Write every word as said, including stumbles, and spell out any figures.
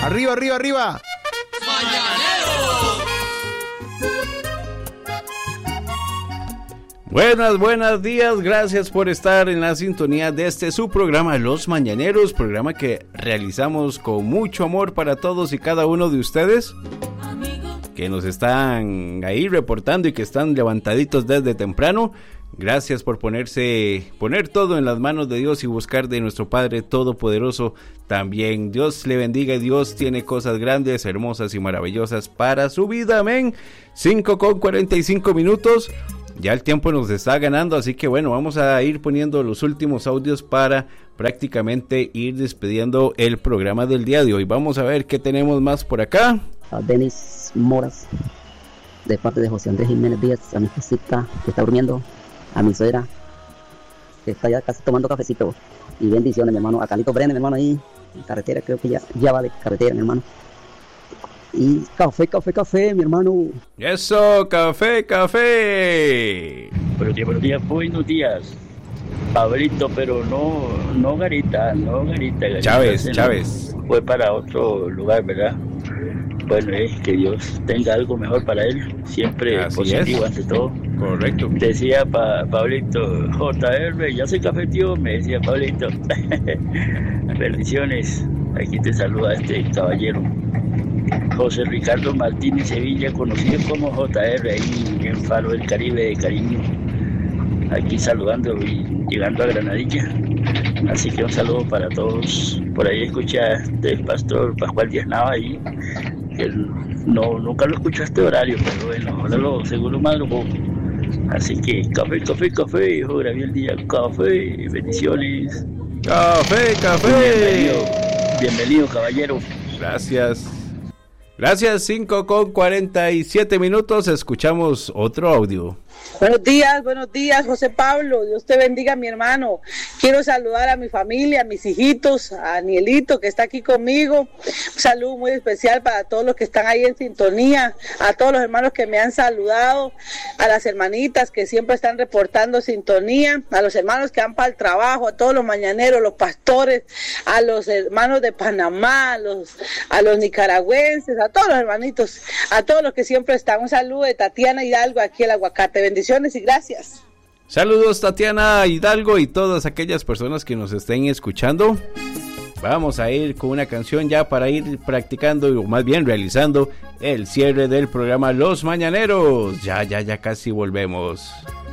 Arriba, arriba, arriba. ¡Mañaneros! Buenas, buenos días, gracias por estar en la sintonía de este su programa Los Mañaneros, programa que realizamos con mucho amor para todos y cada uno de ustedes que nos están ahí reportando y que están levantaditos desde temprano. Gracias por ponerse, poner todo en las manos de Dios y buscar de nuestro Padre Todopoderoso también. Dios le bendiga y Dios tiene cosas grandes, hermosas y maravillosas para su vida, amén. cinco con cuarenta y cinco minutos. Ya el tiempo nos está ganando, así que bueno, vamos a ir poniendo los últimos audios para prácticamente ir despidiendo el programa del día de hoy. Vamos a ver qué tenemos más por acá. A Denis Moras, de parte de José Andrés Jiménez Díaz, a mi esposita que está durmiendo, a mi suegra que está ya casi tomando cafecito, y bendiciones, mi hermano, a Carlito Brenes, mi hermano, ahí en carretera, creo que ya, ya va de carretera, mi hermano. Y café, café, café, mi hermano. Eso, café, café. Buenos días, buenos días, buenos días. Pablito, pero no, no Garita, no Garita. Garita Chávez, Chávez. Fue para otro lugar, ¿verdad? Bueno, es que Dios tenga algo mejor para él, siempre Así positivo es. ante todo. Correcto. Decía pa, Pablito, J R, ya se cafeteó, me decía Pablito. Bendiciones, aquí te saluda este caballero. José Ricardo Martínez Sevilla, conocido como J R, ahí en Faro del Caribe de Cariño. Aquí saludando y llegando a Granadilla. Así que un saludo para todos. Por ahí escucha del pastor Pascual Díaz Nava ahí. Él no, nunca lo escucho a este horario, pero bueno, ahora lo seguro madrugó. Así que café, café, café, hijo, grabé el día, café, bendiciones. Café, café. Bienvenido, bienvenido, caballero. Gracias. Gracias, cinco con cuarenta y siete minutos, escuchamos otro audio. Buenos días, buenos días, José Pablo, Dios te bendiga, mi hermano. Quiero saludar a mi familia, a mis hijitos, a Anielito que está aquí conmigo. Un saludo muy especial para todos los que están ahí en sintonía, a todos los hermanos que me han saludado, a las hermanitas que siempre están reportando sintonía, a los hermanos que van para el trabajo, a todos los mañaneros, los pastores, a los hermanos de Panamá, a los, a los nicaragüenses, a todos los hermanitos, a todos los que siempre están. Un saludo de Tatiana Hidalgo aquí el Aguacate. Bendiciones y gracias. Saludos, Tatiana Hidalgo y todas aquellas personas que nos estén escuchando. Vamos a ir con una canción ya para ir practicando, o más bien realizando el cierre del programa Los Mañaneros. Ya, ya, ya casi volvemos.